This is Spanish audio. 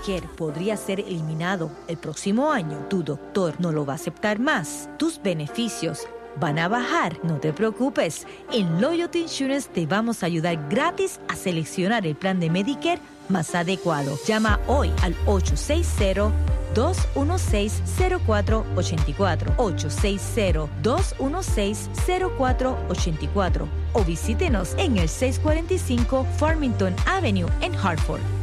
Medicare podría ser eliminado el próximo año, tu doctor no lo va a aceptar más, tus beneficios van a bajar, no te preocupes. En Loyalty Insurance te vamos a ayudar gratis a seleccionar el plan de Medicare más adecuado. Llama hoy al 860-216-0484, 860-216-0484 o visítenos en el 645 Farmington Avenue en Hartford.